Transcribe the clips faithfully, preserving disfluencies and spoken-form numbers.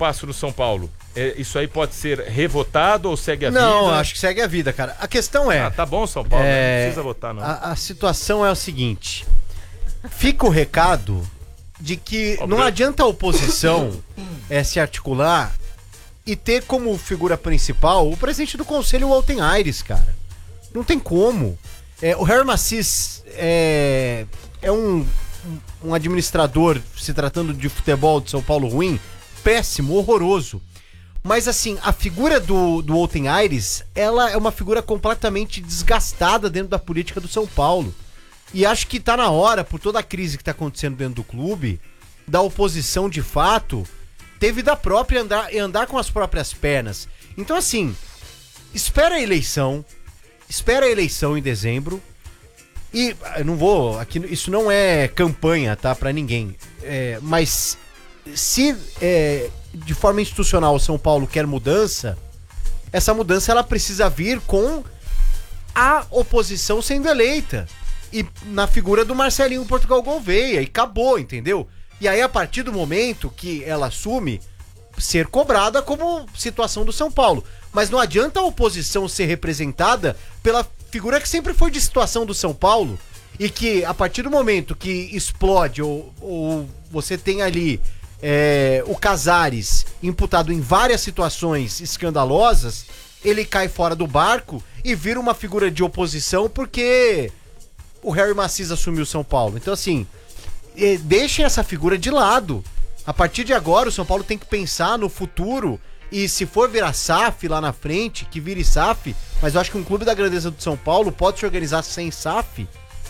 espaço no São Paulo? É, isso aí pode ser revotado ou segue a não, vida? Não, acho que segue a vida, cara. A questão é... Ah, tá bom, São Paulo, é, não precisa votar, não. A, a situação é o seguinte, fica o recado de que Obrigado. Não adianta a oposição é, se articular e ter como figura principal o presidente do conselho, o Walter Aires, cara. Não tem como. É, o Harry Macis é, é um, um administrador, se tratando de futebol de São Paulo, ruim, péssimo, horroroso. Mas assim, a figura do, do Walter Aires, ela é uma figura completamente desgastada dentro da política do São Paulo. E acho que tá na hora, por toda a crise que tá acontecendo dentro do clube, da oposição de fato ter vida própria e andar, e andar com as próprias pernas. Então assim, espera a eleição, espera a eleição em dezembro. E eu não vou, aqui, isso não é campanha, tá, pra ninguém. É, mas se é, de forma institucional o São Paulo quer mudança, essa mudança ela precisa vir com a oposição sendo eleita. E na figura do Marcelinho Portugal Gouveia, e acabou, entendeu? E aí a partir do momento que ela assume, ser cobrada como situação do São Paulo. Mas não adianta a oposição ser representada pela figura que sempre foi de situação do São Paulo, e que a partir do momento que explode ou, ou você tem ali é, o Casares imputado em várias situações escandalosas, ele cai fora do barco e vira uma figura de oposição porque o Harry Macis assumiu o São Paulo. Então assim, deixem essa figura de lado. A partir de agora o São Paulo tem que pensar no futuro. E se for virar S A F lá na frente, que vire S A F, mas eu acho que um clube da grandeza do São Paulo pode se organizar sem S A F,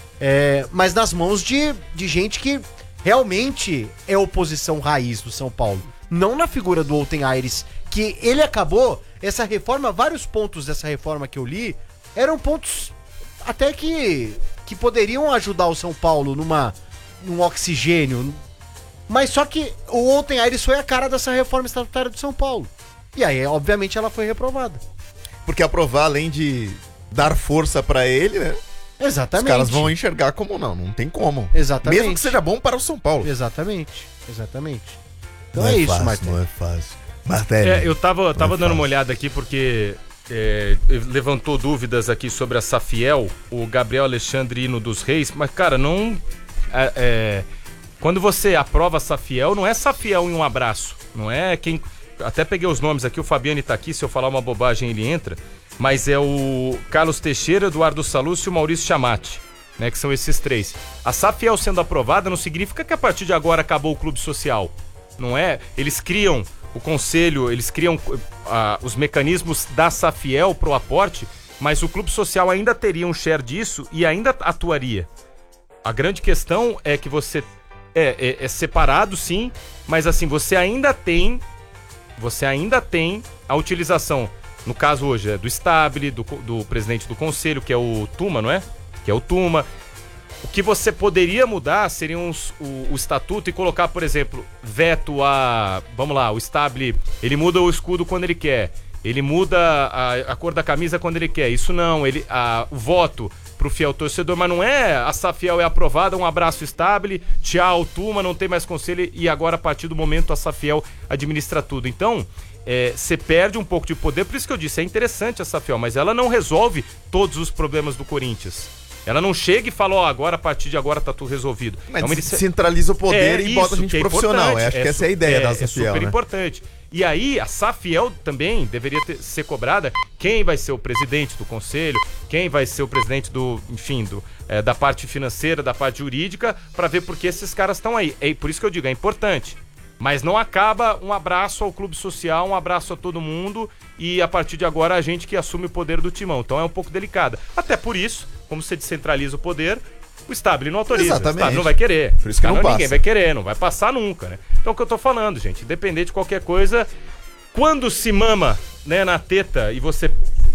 é, mas nas mãos de, de gente que realmente é oposição raiz do São Paulo. Não na figura do Walter Aires, que ele acabou, essa reforma, vários pontos dessa reforma que eu li, eram pontos até que, que poderiam ajudar o São Paulo numa, num oxigênio, mas só que o Walter Aires foi a cara dessa reforma estatutária do São Paulo. E aí, obviamente, ela foi reprovada. Porque aprovar, além de dar força pra ele, né? Exatamente. Os caras vão enxergar como não, não tem como. Exatamente. Mesmo que seja bom para o São Paulo. Exatamente, exatamente. Então não é, é isso, fácil, Martelo. não é fácil. Martelo. É, eu tava, tava é dando fácil. uma olhada aqui porque é, levantou dúvidas aqui sobre a Safiel, o Gabriel Alexandre Hino dos Reis, mas, cara, não... É, é, quando você aprova a Safiel, não é Safiel em um abraço, não é quem... Até peguei os nomes aqui, o Fabiane tá aqui, se eu falar uma bobagem ele entra, mas é o Carlos Teixeira, Eduardo Salúcio e o Maurício Chamati, né, que são esses três. A Safiel sendo aprovada não significa que a partir de agora acabou o clube social, não é? Eles criam o conselho, eles criam uh, os mecanismos da Safiel pro aporte, mas o clube social ainda teria um share disso e ainda atuaria. A grande questão é que você é, é, é separado, sim, mas assim, você ainda tem você ainda tem a utilização, no caso hoje é do Stabile, do, do presidente do conselho, que é o Tuma, não é? Que é o Tuma. O que você poderia mudar seria uns, o, o estatuto e colocar, por exemplo, veto a... Vamos lá, o Stabile, ele muda o escudo quando ele quer, ele muda a, a cor da camisa quando ele quer. Isso não, ele, a, o voto pro fiel torcedor, mas não é a Safiel é aprovada, um abraço Stabile, tchau, Tuma, não tem mais conselho e agora a partir do momento a Safiel administra tudo. Então, você é, perde um pouco de poder, por isso que eu disse, é interessante a Safiel, mas ela não resolve todos os problemas do Corinthians. Ela não chega e fala, ó, oh, agora a partir de agora tá tudo resolvido. Mas é uma... centraliza o poder é e bota a gente é profissional. Acho é que essa é a ideia é, da Safiel, É super né? importante. E aí, a Safiel também deveria ter, ser cobrada quem vai ser o presidente do conselho, quem vai ser o presidente do, enfim, do, é, da parte financeira, da parte jurídica, para ver por que esses caras estão aí. É por isso que eu digo, é importante. Mas não acaba um abraço ao clube social, um abraço a todo mundo e a partir de agora a gente que assume o poder do timão. Então é um pouco delicada. Até por isso, como você descentraliza o poder, o Stabile não autoriza. Exatamente. O Stabile não vai querer. Por isso que Cara, não não, passa. ninguém vai querer, não vai passar nunca, né? Então é o que eu tô falando, gente. Independente de qualquer coisa, quando se mama, né, na teta e você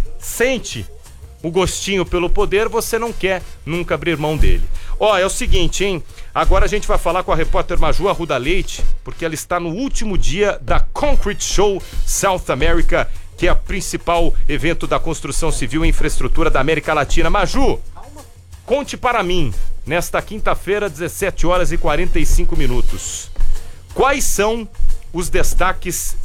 sente o gostinho pelo poder, você não quer nunca abrir mão dele. Ó, é o seguinte, hein? Agora a gente vai falar com a repórter Maju Arruda Leite, porque ela está no último dia da Concrete Show South America, que é o principal evento da construção civil e infraestrutura da América Latina. Maju, conte para mim, nesta quinta-feira, dezessete horas e quarenta e cinco minutos, quais são os destaques